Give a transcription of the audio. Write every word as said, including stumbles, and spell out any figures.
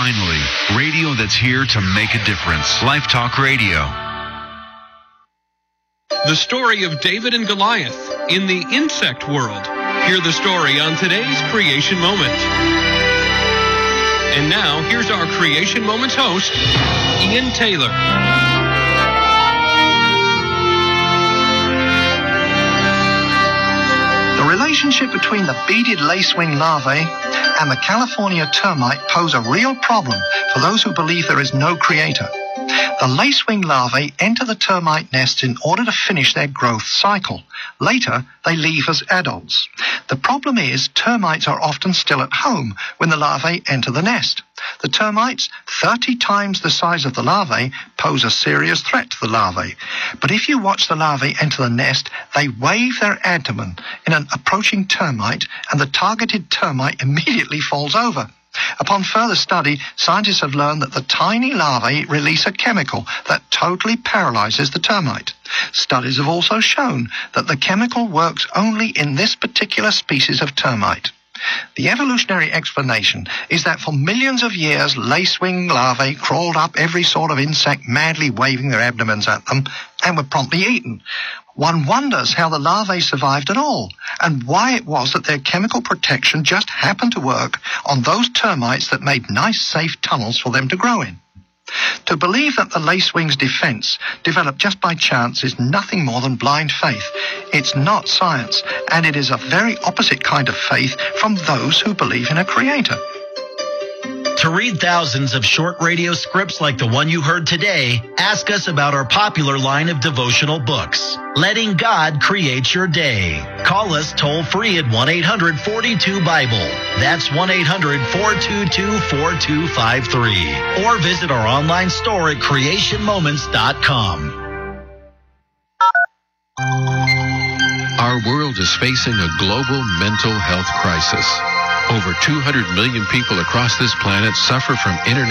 Finally, radio that's here to make a difference. Life Talk Radio. The story of David and Goliath in the insect world. Hear the story on today's Creation Moment. And now, here's our Creation Moments host, Ian Taylor. The relationship between the beaded lacewing larvae and the California termite pose a real problem for those who believe there is no creator. The lacewing larvae enter the termite nests in order to finish their growth cycle. Later, they leave as adults. The problem is termites are often still at home when the larvae enter the nest. The termites, thirty times the size of the larvae, pose a serious threat to the larvae. But if you watch the larvae enter the nest, they wave their abdomen in an approaching termite, and the targeted termite immediately falls over. Upon further study, scientists have learned that the tiny larvae release a chemical that totally paralyzes the termite. Studies have also shown that the chemical works only in this particular species of termite. The evolutionary explanation is that for millions of years, lacewing larvae crawled up every sort of insect, madly waving their abdomens at them, and were promptly eaten. One wonders how the larvae survived at all, and why it was that their chemical protection just happened to work on those termites that made nice, safe tunnels for them to grow in. To believe that the lacewing's defense developed just by chance is nothing more than blind faith. It's not science, and it is a very opposite kind of faith from those who believe in a creator. To read thousands of short radio scripts like the one you heard today, ask us about our popular line of devotional books, Letting God Create Your Day. Call us toll-free at one eight hundred four two Bible. That's one eight hundred four two two four two five three. Or visit our online store at creation moments dot com. Our world is facing a global mental health crisis. Over two hundred million people across this planet suffer from internet